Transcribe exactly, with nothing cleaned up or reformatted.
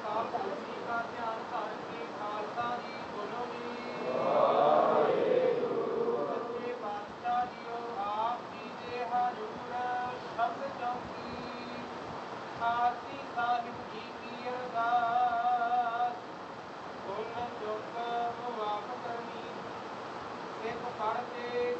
ਅਕਾਲ ਪੁਰਖ ਜੀ ਦਾ ਧਿਆਨ ਕਰਕੇ ਖਾਲਸਾ ਜੀ ਬੋਲੋ ਜੀ। ਸੱਚੇ ਪਾਤਸ਼ਾਹ ਜੀਓ ਆਪ ਜੀ ਦੇ ਹਜ਼ੂਰ ਸ਼ਬਦ ਚੌਕੀ ਆਰਤੀ ਸਾਹਿਬ ਜੀ ਕੀ ਅਰਦਾਸ।